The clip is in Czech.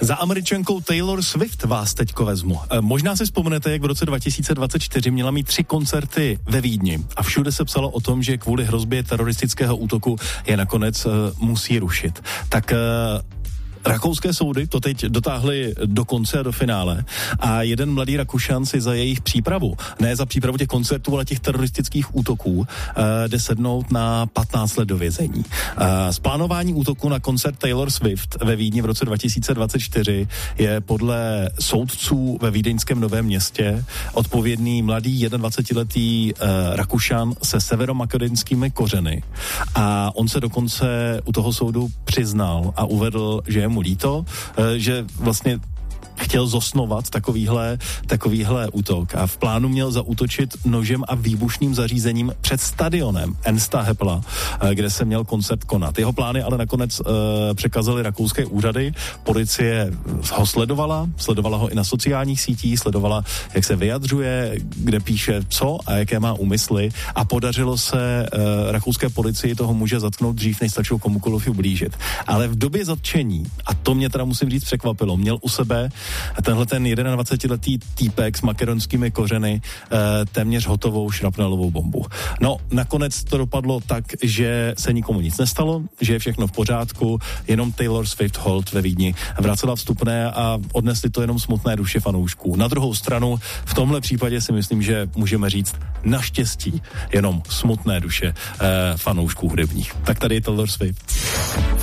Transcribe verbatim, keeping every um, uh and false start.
Za Američankou Taylor Swift vás teďko vezmu. E, možná si vzpomenete, jak v roce dva tisíce dvacet čtyři měla mít tři koncerty ve Vídni a všude se psalo o tom, že kvůli hrozbě teroristického útoku je nakonec e, musí rušit. Tak e, rakouské soudy to teď dotáhly do konce a do finále a jeden mladý Rakušan si za jejich přípravu, ne za přípravu těch koncertů, ale těch teroristických útoků, uh, jde sednout na patnáct let do vězení. Uh, z plánování útoku na koncert Taylor Swift ve Vídni v roce dva tisíce dvacet čtyři je podle soudců ve vídeňském Novém Městě odpovědný mladý dvacetiletý uh, Rakušan se severomakedonskými kořeny a on se dokonce u toho soudu přiznal a uvedl, že je mu líto, že vlastně chtěl zosnovat takovýhle, takovýhle útok a v plánu měl zaútočit nožem a výbušným zařízením před stadionem Ensta Hepla, kde se měl koncert konat. Jeho plány ale nakonec uh, překazaly rakouské úřady. Policie ho sledovala, sledovala ho i na sociálních sítích, sledovala, jak se vyjadřuje, kde píše co a jaké má úmysly a podařilo se uh, rakouské policii toho muže zatknout dřív, než stačilo komukoliv ublížit. Ale v době zatčení, a to mě teda musím říct překvapilo, měl u sebe tenhle ten dvacetiletý týpek s makedonskými kořeny e, téměř hotovou šrapnelovou bombu. No, nakonec to dopadlo tak, že se nikomu nic nestalo, že je všechno v pořádku, jenom Taylor Swift hold ve Vídni vracela vstupné a odnesli to jenom smutné duše fanoušků. Na druhou stranu, v tomhle případě si myslím, že můžeme říct naštěstí jenom smutné duše e, fanoušků hudebních. Tak tady je Taylor Swift.